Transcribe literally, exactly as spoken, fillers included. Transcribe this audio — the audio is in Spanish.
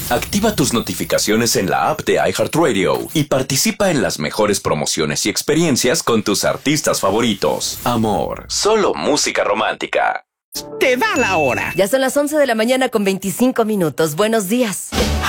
Activa tus notificaciones en la app de iHeartRadio y participa en las mejores promociones y experiencias con tus artistas favoritos. Amor, solo música romántica. Te da la hora. Ya son las once de la mañana con veinticinco minutos. Buenos días.